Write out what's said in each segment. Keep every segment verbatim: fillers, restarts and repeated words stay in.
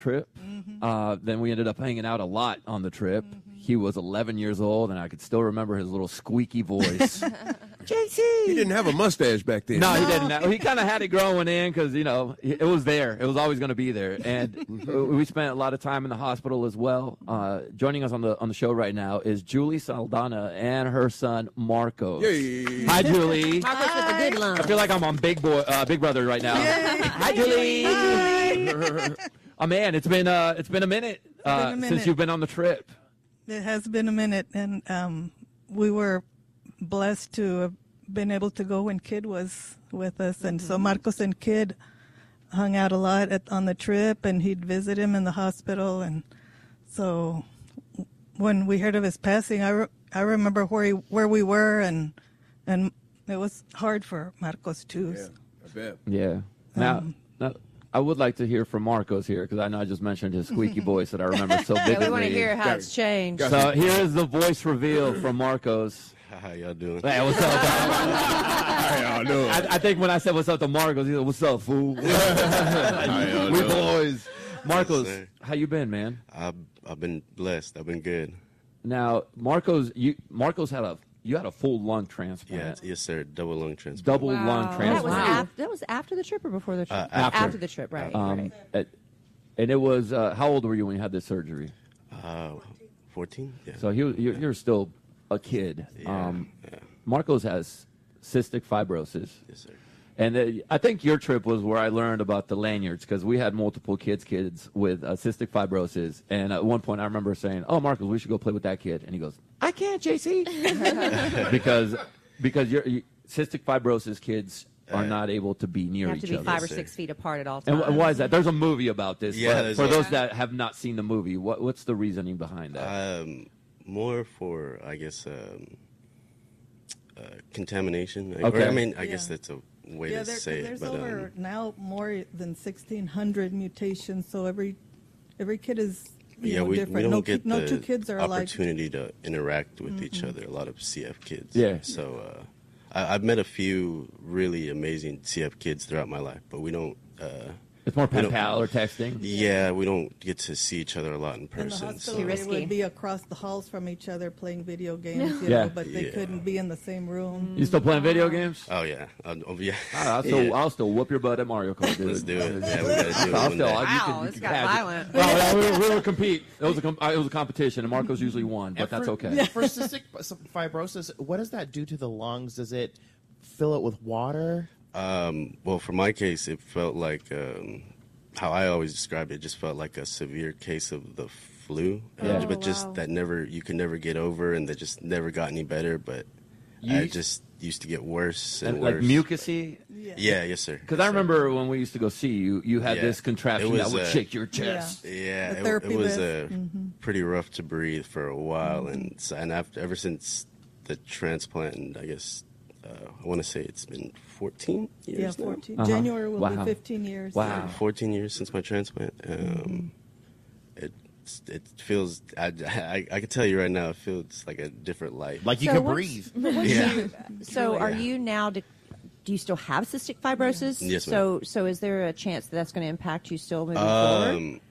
trip. Mm-hmm. Uh, then we ended up hanging out a lot on the trip. Mm-hmm. He was eleven years old, and I could still remember his little squeaky voice. J C! He didn't have a mustache back then. No, he didn't. He kind of had it growing in because, you know, it was there. It was always going to be there. And we spent a lot of time in the hospital as well. Uh, joining us on the on the show right now is Julie Saldana and her son, Marcos. Yay. Hi, Julie. Marcos with the good line. I feel like I'm on Big Boy, uh, Big Brother right now. Yay. Hi, Julie. Hi. Oh, man, it's been, uh, it's been a minute, uh, been a minute since you've been on the trip. It has been a minute, and um, we were blessed to have been able to go when Kid was with us. And mm-hmm. so Marcos and Kid hung out a lot at, on the trip, and he'd visit him in the hospital. And so when we heard of his passing, I, re- I remember where he, where we were, and and it was hard for Marcos too. Yeah, I bet. Yeah. Now, um, now I would like to hear from Marcos here, because I know I just mentioned his squeaky voice that I remember so vividly. Yeah, we want to hear how it's changed. So here is the voice reveal from Marcos. How y'all doing? Hey, what's up? How y'all doing? I, I think when I said what's up to Marcos, he said, "What's up, fool?" How y'all we doing? boys. Marcos, Yes, how you been, man? I've I've been blessed. I've been good. Now, Marcos, you Marcos had a you had a full lung Yeah, transplant. yes, sir. Double lung transplant. Double Wow. lung That transplant. was, Wow. after, that was after the trip or before the trip? Uh, after. after the trip, right. Um, right. at- and it was uh, how old were you when you had this surgery? Uh, fourteen. Yeah. So he, was- you're, you're still a kid. Yeah, Um, yeah. Marcos has cystic fibrosis. Yes, sir. And uh, I think your trip was where I learned about the lanyards, because we had multiple kids, kids with uh, cystic fibrosis. And at one point, I remember saying, "Oh, Marcos, we should go play with that kid." And he goes, "I can't, J C," because because you're, you, cystic fibrosis kids are not able to be near You have each to be other. five or Yes, sir. six feet apart at all And times. wh- why is that? There's a movie about this. Yeah, but there's for a- those that have not seen the movie, what, what's the reasoning behind that? Um, more for I guess um, uh, contamination. Okay. Or, I mean, I Yeah. guess that's a way Yeah, to there, say it. there's But over um, now more than sixteen hundred mutations. So every every kid is you yeah, know, we, different. we don't no, get ki- no the two kids are alike. opportunity to interact with each other. A lot of C F kids. Yeah. So uh, I, I've met a few really amazing C F kids throughout my life, but we don't. Uh, It's more we pen don't- pal or texting. Yeah, we don't get to see each other a lot in In the person. hospital, so- Too they risky. would be across the halls from each other playing video games, you Yeah. know, but they Yeah. couldn't be in the same room. You still playing video games? Oh yeah, uh, oh, yeah. I'll, I'll still, Yeah. I'll still whoop your butt at Mario Kart, dude. Let's do it. Yeah, we gotta do it I'll one still, day. I- you Wow, can- you this can got catch it. violent. Well, yeah, we, we would compete. It was a com- uh, it was a competition, and Marcos usually won, but And that's for- okay. For cystic fibrosis, what does that do to the lungs? Does it fill it with water? Um, well, for my case, it felt like um, how I always describe it. It just felt like a severe case of the flu, Yeah. uh, but Oh, just wow. that never you can never get over, and that just never got any better. But You I used- just used to get worse and, And, like worse. mucusy. Yeah. Yeah, yes, sir. Because Yes, I sir. remember when we used to go see you, you had Yeah. this contraption It that was, would uh, shake your chest. Yeah, The it, therapy it was vest. uh, Mhm. pretty rough to breathe for a while, and so, and after ever since the transplant, and I guess uh, I want to say it's been fourteen years Yeah, now. fourteen. Uh-huh. January will Wow. be fifteen years. Wow. fourteen years since my transplant. Um, it it feels. I, I I can tell you right now, it feels like a different life. Like you So can what's- breathe. yeah. So are Yeah. you now, do, do you still have cystic fibrosis? Yes, ma'am. So so is there a chance that that's going to impact you still moving forward? Um,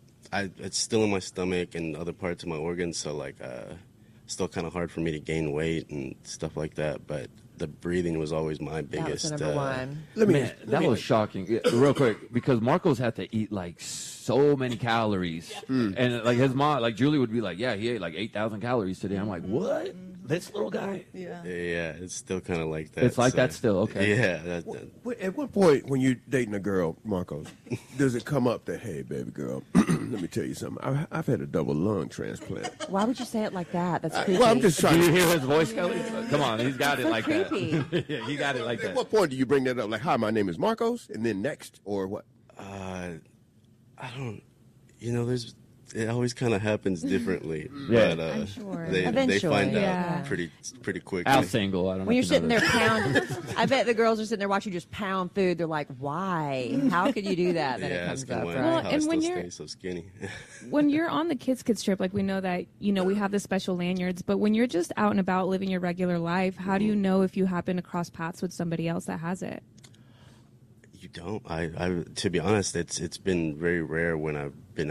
I it's still in my stomach and other parts of my organs, so like uh, still kind of hard for me to gain weight and stuff like that. But the breathing was always my That was biggest. the number uh, one. Let me. Man, let that me- was shocking. Yeah, real quick, because Marcos had to eat like so many calories, and like his mom, like Julie would be like, "Yeah, he ate like eight thousand calories today." I'm like, "What? This little guy?" Yeah. Yeah, it's still kind of like that. It's like so- that still, okay. Yeah. That, that, Wh- At what point, when you're dating a girl, Marcos, does it come up that, hey, baby girl, let me tell you something. I've, I've had a double lung transplant. Why would you say it like that? That's creepy. Well, I'm just Do trying you to. hear his voice, Kelly? Come on, he's got it So like creepy. that. Yeah, he got it like At that. what point do you bring that up? Like, hi, my name is Marcos, and then next, or what? uh, I don't. You know, there's. It always kind of happens differently, Yeah. but uh, I'm sure. they they Eventually, find yeah. out pretty pretty quickly. Al single. I don't know. When you're if you know sitting there this. pound, I bet the girls are sitting there watching you just pound food. They're like, "Why? How could you do that?" Then it Yeah, comes asking up, why, right? Well, how I and still when stay you're- so skinny. When you're on the kids kids trip, like we know that, you know, we have the special lanyards, but when you're just out and about living your regular life, how do you know if you happen to cross paths with somebody else that has it? You don't. I, I. To be honest, it's it's been very rare when I've been